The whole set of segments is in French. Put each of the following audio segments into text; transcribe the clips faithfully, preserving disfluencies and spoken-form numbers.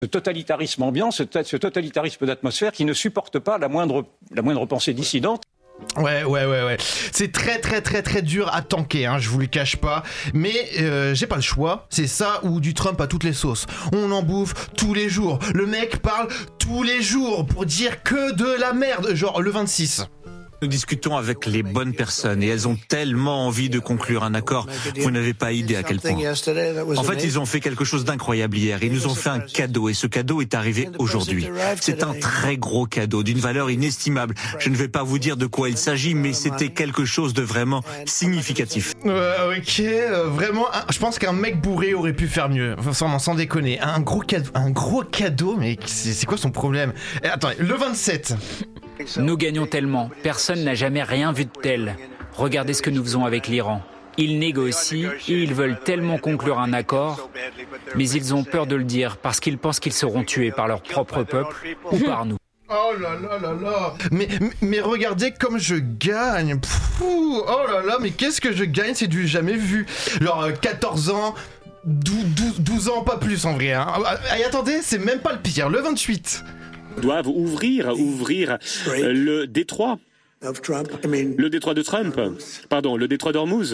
Ce totalitarisme ambiant, ce, ce totalitarisme d'atmosphère qui ne supporte pas la moindre, la moindre pensée dissidente. Ouais, ouais, ouais, ouais. C'est très, très, très, très dur à tanker, hein, je vous le cache pas. Mais euh, j'ai pas le choix. C'est ça ou du Trump à toutes les sauces. On en bouffe tous les jours. Le mec parle tous les jours pour dire que de la merde. Genre le vingt-six. Nous discutons avec les bonnes personnes et elles ont tellement envie de conclure un accord. Vous n'avez pas idée à quel point. En fait, ils ont fait quelque chose d'incroyable hier. Ils nous ont fait un cadeau et ce cadeau est arrivé aujourd'hui. C'est un très gros cadeau d'une valeur inestimable. Je ne vais pas vous dire de quoi il s'agit, mais c'était quelque chose de vraiment significatif. Euh, ok, euh, vraiment, un, je pense qu'un mec bourré aurait pu faire mieux. Sans, sans déconner. Un gros cadeau, un gros cadeau, mais c'est, c'est quoi son problème? Eh, attendez, le vingt-sept. Nous gagnons tellement, personne n'a jamais rien vu de tel. Regardez ce que nous faisons avec l'Iran. Ils négocient et ils veulent tellement conclure un accord, mais ils ont peur de le dire parce qu'ils pensent qu'ils seront tués par leur propre peuple ou par nous. Oh là là là là. Mais, mais regardez comme je gagne. Pfff, oh là là, mais qu'est-ce que je gagne, c'est du jamais vu. Genre euh, quatorze ans, douze, douze, douze ans, pas plus en vrai. Hein. Et attendez, c'est même pas le pire, le vingt-huit. Doivent ouvrir, ouvrir euh, le détroit, le détroit de Trump, pardon, le détroit d'Ormuz.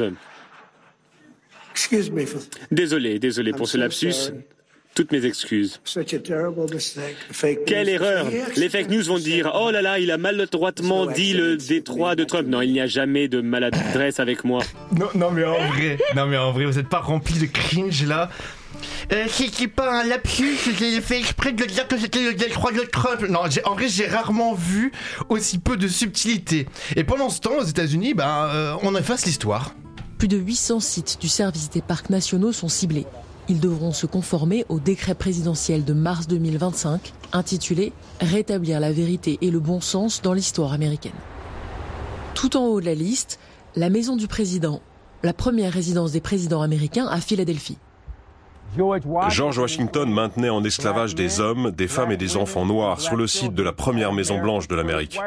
Désolé, désolé pour ce lapsus. Toutes mes excuses. Quelle erreur! Les fake news vont dire « Oh là là, il a maladroitement dit le détroit de Trump ». Non, il n'y a jamais de maladresse avec moi. Non, non mais en vrai, non mais en vrai, vous êtes pas rempli de cringe là. Euh, c'était pas un lapsus, j'ai fait exprès de dire que c'était le détroit de Trump. Non, j'ai, en vrai, j'ai rarement vu aussi peu de subtilité. Et pendant ce temps, aux États-Unis, ben, euh, on efface l'histoire. Plus de huit cents sites du service des parcs nationaux sont ciblés. Ils devront se conformer au décret présidentiel de mars deux mille vingt-cinq, intitulé « Rétablir la vérité et le bon sens dans l'histoire américaine ». Tout en haut de la liste, la maison du président, la première résidence des présidents américains à Philadelphie. George Washington maintenait en esclavage des hommes, des femmes et des enfants noirs sur le site de la première Maison Blanche de l'Amérique.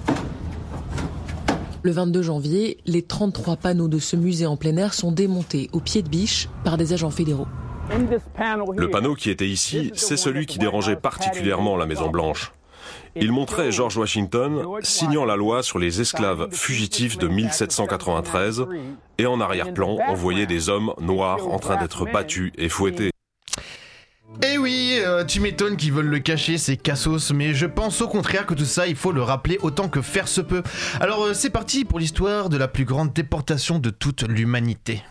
Le vingt-deux janvier, les trente-trois panneaux de ce musée en plein air sont démontés au pied de biche par des agents fédéraux. Le panneau qui était ici, c'est celui qui dérangeait particulièrement la Maison Blanche. Il montrait George Washington signant la loi sur les esclaves fugitifs de mille sept cent quatre-vingt-treize et en arrière-plan, on voyait des hommes noirs en train d'être battus et fouettés. Eh oui, euh, tu m'étonnes qu'ils veulent le cacher, c'est cassos, mais je pense au contraire que tout ça, il faut le rappeler autant que faire se peut. Alors euh, c'est parti pour l'histoire de la plus grande déportation de toute l'humanité.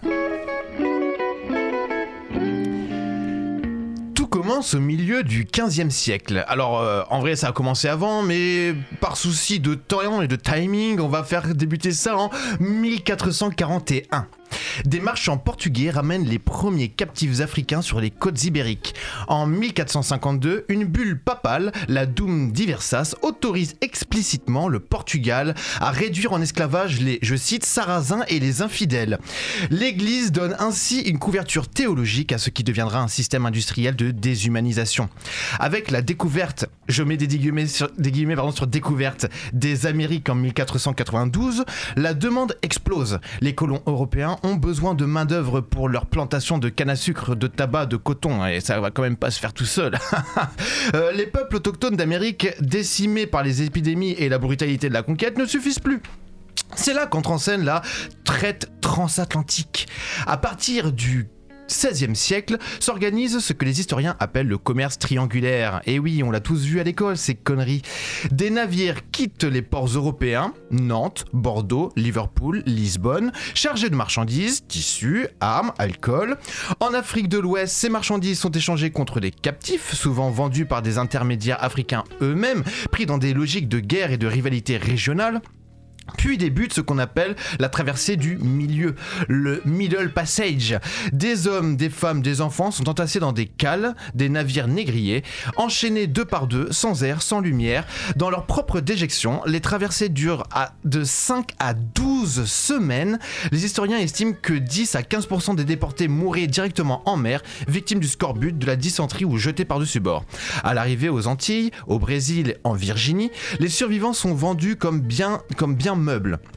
Commence au milieu du quinzième siècle. Alors euh, en vrai ça a commencé avant, mais par souci de temps et de timing, on va faire débuter ça en mille quatre cent quarante et un. Des marchands portugais ramènent les premiers captifs africains sur les côtes ibériques. En mille quatre cent cinquante-deux, une bulle papale, la Dum Diversas, autorise explicitement le Portugal à réduire en esclavage les, je cite, Sarrasins et les infidèles. L'Église donne ainsi une couverture théologique à ce qui deviendra un système industriel de déshumanisation. Avec la découverte, je mets des guillemets sur, des guillemets, pardon, sur découverte des Amériques en mille quatre cent quatre-vingt-douze, la demande explose. Les colons européens ont besoin de main-d'œuvre pour leur plantation de canne à sucre, de tabac, de coton, et ça va quand même pas se faire tout seul. euh, les peuples autochtones d'Amérique, décimés par les épidémies et la brutalité de la conquête, ne suffisent plus. C'est là qu'entre en scène la traite transatlantique. À partir du seizième siècle, s'organise ce que les historiens appellent le commerce triangulaire. Et oui, on l'a tous vu à l'école, ces conneries. Des navires quittent les ports européens, Nantes, Bordeaux, Liverpool, Lisbonne, chargés de marchandises, tissus, armes, alcool. En Afrique de l'Ouest, ces marchandises sont échangées contre des captifs, souvent vendus par des intermédiaires africains eux-mêmes, pris dans des logiques de guerre et de rivalité régionale. Puis débute ce qu'on appelle la traversée du milieu, le Middle Passage. Des hommes, des femmes, des enfants sont entassés dans des cales, des navires négriers, enchaînés deux par deux, sans air, sans lumière. Dans leur propre déjection, les traversées durent à de cinq à douze semaines. Les historiens estiment que dix à quinze pour cent des déportés mouraient directement en mer, victimes du scorbut, de la dysenterie ou jetés par-dessus bord. À l'arrivée aux Antilles, au Brésil, en Virginie, les survivants sont vendus comme bien, comme bien meubles.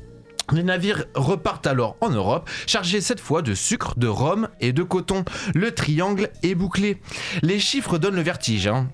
Les navires repartent alors en Europe, chargés cette fois de sucre, de rhum et de coton. Le triangle est bouclé. Les chiffres donnent le vertige, hein.